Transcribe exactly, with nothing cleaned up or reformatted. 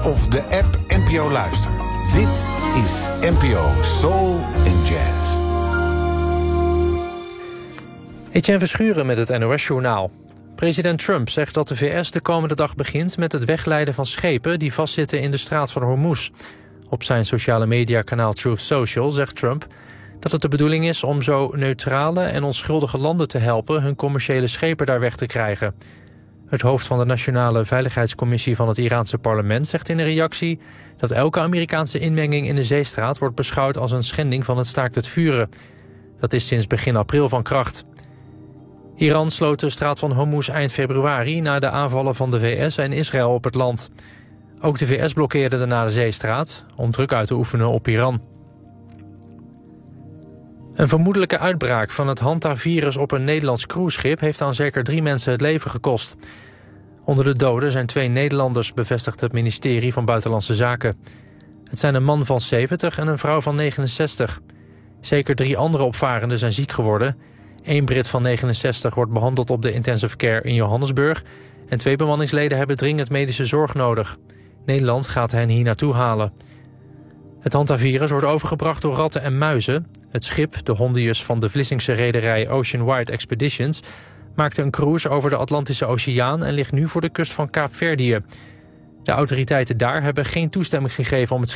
of de app N P O Luister. Dit is N P O Soul and Jazz. Etienne Verschuren met het N O S-journaal. President Trump zegt dat de V S de komende dag begint met het wegleiden van schepen die vastzitten in de straat van Hormuz. Op zijn sociale mediakanaal Truth Social zegt Trump dat het de bedoeling is om zo neutrale en onschuldige landen te helpen hun commerciële schepen daar weg te krijgen. Het hoofd van de Nationale Veiligheidscommissie van het Iraanse parlement zegt in een reactie dat elke Amerikaanse inmenging in de zeestraat wordt beschouwd als een schending van het staakt het vuren. Dat is sinds begin april van kracht. Iran sloot de straat van Hormuz eind februari na de aanvallen van de V S en Israël op het land. Ook de V S blokkeerde daarna de zeestraat om druk uit te oefenen op Iran. Een vermoedelijke uitbraak van het hantavirus op een Nederlands cruiseschip heeft aan zeker drie mensen het leven gekost. Onder de doden zijn twee Nederlanders, bevestigt het ministerie van Buitenlandse Zaken. Het zijn een man van zeventig en een vrouw van negenenzestig. Zeker drie andere opvarenden zijn ziek geworden. Eén Brit van negenenzestig wordt behandeld op de intensive care in Johannesburg en twee bemanningsleden hebben dringend medische zorg nodig. Nederland gaat hen hier naartoe halen. Het hantavirus wordt overgebracht door ratten en muizen. Het schip, de Hondius van de Vlissingse rederij Ocean Wide Expeditions, maakte een cruise over de Atlantische Oceaan en ligt nu voor de kust van Kaapverdië. De autoriteiten daar hebben geen toestemming gegeven om het